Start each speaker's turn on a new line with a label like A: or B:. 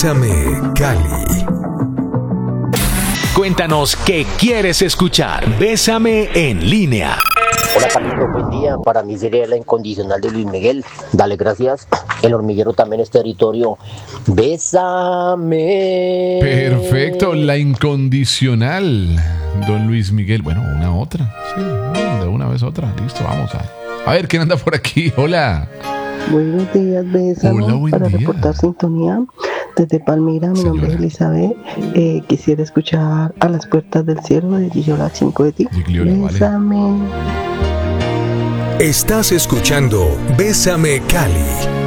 A: Bésame Cali.
B: Cuéntanos qué quieres escuchar. Bésame en línea.
C: Hola Carlito, buen día. Para mí sería la incondicional de Luis Miguel. Dale gracias. El hormiguero también es territorio. Bésame.
D: Perfecto, la incondicional. Don Luis Miguel. Bueno, una otra. Sí, de una vez otra. Listo, vamos a ver quién anda por aquí. Hola.
E: Buenos días, Bésame.
D: Hola, buen
E: para
D: día.
E: reportar sintonía desde Palmira. Mi nombre es Elizabeth. Quisiera escuchar A las puertas del cielo de Gillola 5 de ti.
D: Gigliola, vale.
E: Bésame.
A: Estás escuchando Bésame Cali.